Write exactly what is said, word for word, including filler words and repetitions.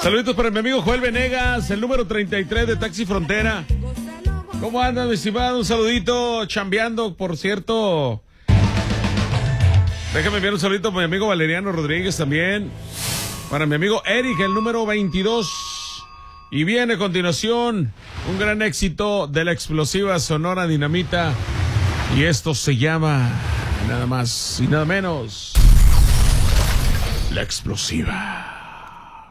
Saluditos para mi amigo Joel Venegas, el número treinta y tres de Taxi Frontera. ¿Cómo andas, mi estimado? Un saludito, chambeando, por cierto. Déjame enviar un saludito para mi amigo Valeriano Rodríguez también. Para mi amigo Eric, el número veintidós. Y viene a continuación un gran éxito de la explosiva Sonora Dinamita. Y esto se llama nada más y nada menos La Explosiva.